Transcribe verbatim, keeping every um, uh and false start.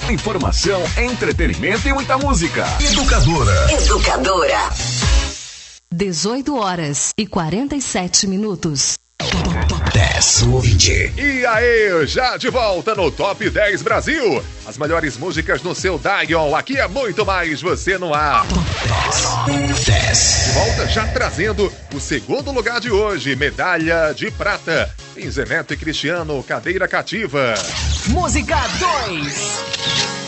Informação, entretenimento e muita música. Educadora. Educadora. dezoito horas e quarenta e sete minutos. dez, ouvinte. E aí, já de volta no Top dez Brasil. As melhores músicas no seu Dion. Aqui é muito mais você no ar. dez. De volta já trazendo o segundo lugar de hoje. Medalha de prata. Em Zeneto e Cristiano, Cadeira Cativa. Música dois.